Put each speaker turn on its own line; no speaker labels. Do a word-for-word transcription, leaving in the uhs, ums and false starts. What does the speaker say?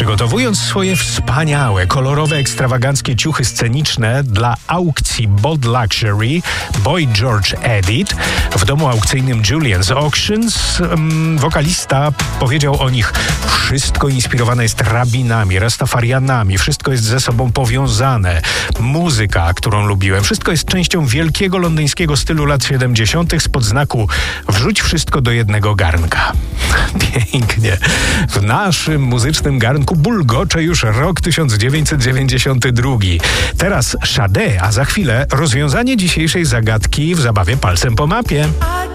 Przygotowując swoje wspaniałe, kolorowe, ekstrawaganckie ciuchy sceniczne dla aukcji Bod Luxury, Boy George Edit w domu aukcyjnym Julian's Auctions, um, wokalista powiedział o nich: wszystko inspirowane jest rabinami, rastafarianami, wszystko jest ze sobą powiązane. Muzyka, którą lubiłem, wszystko jest częścią wielkiego londyńskiego stylu lat siedemdziesiątych spod znaku wrzuć wszystko do jednego garnka. Pięknie. W naszym muzycznym garnku bulgocze już rok tysiąc dziewięćset dziewięćdziesiąty drugi. Teraz Sade, a za chwilę rozwiązanie dzisiejszej zagadki w zabawie palcem po mapie.